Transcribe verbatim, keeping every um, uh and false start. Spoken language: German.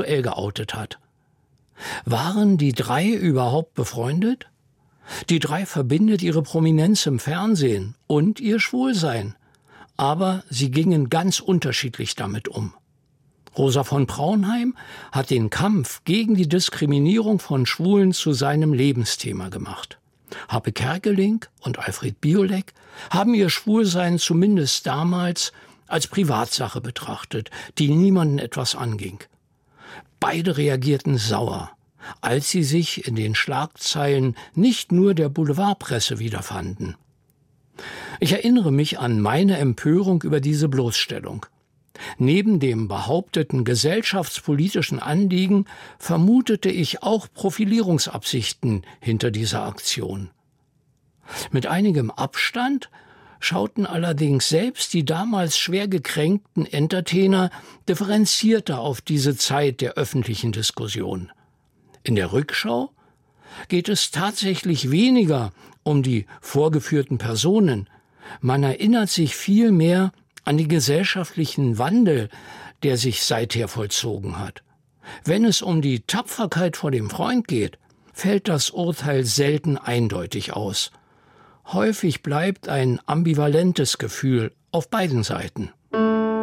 sexuell geoutet hat. Waren die drei überhaupt befreundet? Die drei verbindet ihre Prominenz im Fernsehen und ihr Schwulsein. Aber sie gingen ganz unterschiedlich damit um. Rosa von Braunheim hat den Kampf gegen die Diskriminierung von Schwulen zu seinem Lebensthema gemacht. Harpe Kerkeling und Alfred Biolek haben ihr Schwulsein zumindest damals als Privatsache betrachtet, die niemanden etwas anging. Beide reagierten sauer, als sie sich in den Schlagzeilen nicht nur der Boulevardpresse wiederfanden. Ich erinnere mich an meine Empörung über diese Bloßstellung. Neben dem behaupteten gesellschaftspolitischen Anliegen vermutete ich auch Profilierungsabsichten hinter dieser Aktion. Mit einigem Abstand schauten allerdings selbst die damals schwer gekränkten Entertainer differenzierter auf diese Zeit der öffentlichen Diskussion. In der Rückschau geht es tatsächlich weniger um die vorgeführten Personen. Man erinnert sich vielmehr an den gesellschaftlichen Wandel, der sich seither vollzogen hat. Wenn es um die Tapferkeit vor dem Freund geht, fällt das Urteil selten eindeutig aus. Häufig bleibt ein ambivalentes Gefühl auf beiden Seiten.